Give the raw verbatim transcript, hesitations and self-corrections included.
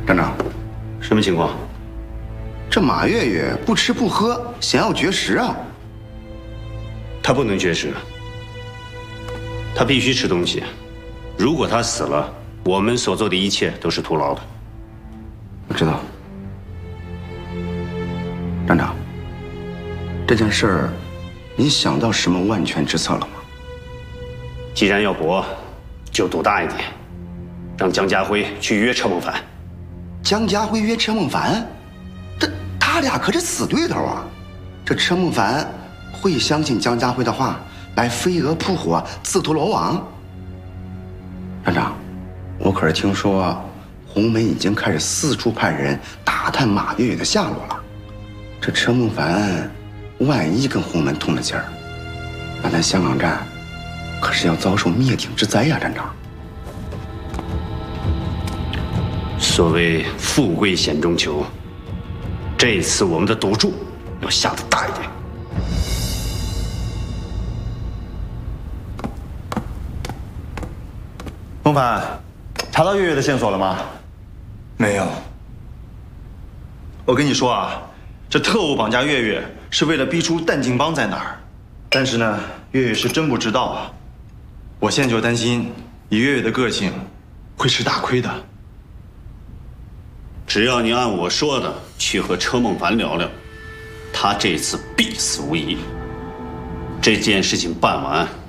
站长， 什么情况？ 这马月月不吃不喝，想要绝食啊！ 他不能绝食，他必须吃东西。如果他死了，我们所做的一切都是徒劳的。 我知道，站长，这件事儿，您想到什么万全之策了吗？ 既然要搏，就赌大一点，让江家辉去约车梦凡。 江家辉约车梦凡，这他俩可是死对头啊！这车梦凡会相信江家辉的话，来飞蛾扑火，自投罗网？站长，我可是听说洪门已经开始四处派人打探马月月的下落了。这车梦凡万一跟洪门通了气儿，那咱香港站可是要遭受灭顶之灾呀！站长。 所谓富贵险中求，这一次我们的赌注要下得大一点。 孟凡，查到月月的线索了吗？ 没有。我跟你说啊，这特务绑架月月是为了逼出淡静帮在哪儿，但是呢，月月是真不知道啊。我现在就担心，以月月的个性，会吃大亏的。 只要你按我说的去和车梦凡聊聊，他这次必死无疑。这件事情办完。